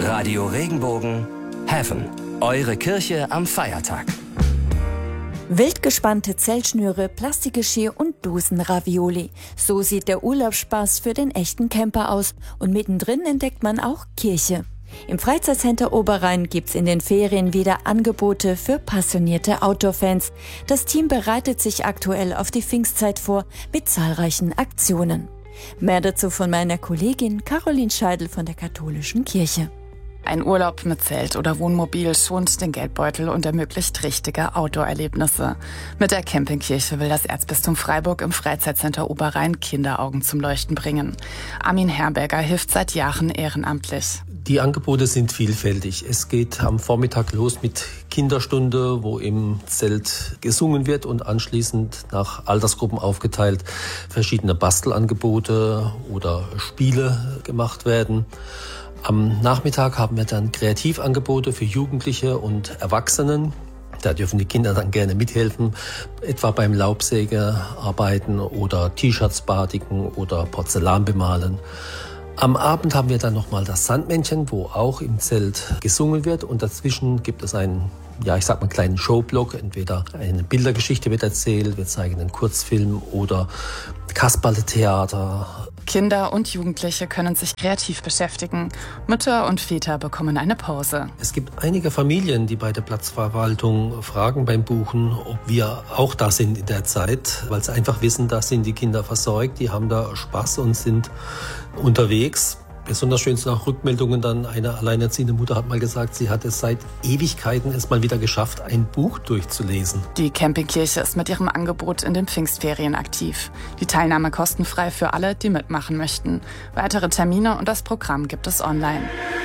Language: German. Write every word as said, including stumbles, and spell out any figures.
Radio Regenbogen Heaven. Eure Kirche am Feiertag. Wild gespannte Zeltschnüre, Plastikgeschirr und Dosen-Ravioli. So sieht der Urlaubsspaß für den echten Camper aus. Und mittendrin entdeckt man auch Kirche. Im Freizeitcenter Oberrhein gibt's in den Ferien wieder Angebote für passionierte Outdoor-Fans. Das Team bereitet sich aktuell auf die Pfingstzeit vor mit zahlreichen Aktionen. Mehr dazu von meiner Kollegin Caroline Scheidel von der Katholischen Kirche. Ein Urlaub mit Zelt oder Wohnmobil schont den Geldbeutel und ermöglicht richtige Outdoor-Erlebnisse. Mit der Campingkirche will das Erzbistum Freiburg im Freizeitcenter Oberrhein Kinderaugen zum Leuchten bringen. Armin Herberger hilft seit Jahren ehrenamtlich. Die Angebote sind vielfältig. Es geht am Vormittag los mit Kinderstunde, wo im Zelt gesungen wird und anschließend nach Altersgruppen aufgeteilt verschiedene Bastelangebote oder Spiele gemacht werden. Am Nachmittag haben wir dann Kreativangebote für Jugendliche und Erwachsenen. Da dürfen die Kinder dann gerne mithelfen, etwa beim Laubsägearbeiten oder T-Shirts badigen oder Porzellan bemalen. Am Abend haben wir dann nochmal das Sandmännchen, wo auch im Zelt gesungen wird. Und dazwischen gibt es einen, ja, ich sag mal, kleinen Showblock. Entweder eine Bildergeschichte wird erzählt, wir zeigen einen Kurzfilm oder Kasperletheater. Kinder und Jugendliche können sich kreativ beschäftigen. Mütter und Väter bekommen eine Pause. Es gibt einige Familien, die bei der Platzverwaltung fragen beim Buchen, ob wir auch da sind in der Zeit, weil sie einfach wissen, da sind die Kinder versorgt, die haben da Spaß und sind unterwegs. Besonders schön sind auch Rückmeldungen dann. Eine alleinerziehende Mutter hat mal gesagt, sie hat es seit Ewigkeiten es mal wieder geschafft, ein Buch durchzulesen. Die Campingkirche ist mit ihrem Angebot in den Pfingstferien aktiv. Die Teilnahme kostenfrei für alle, die mitmachen möchten. Weitere Termine und das Programm gibt es online.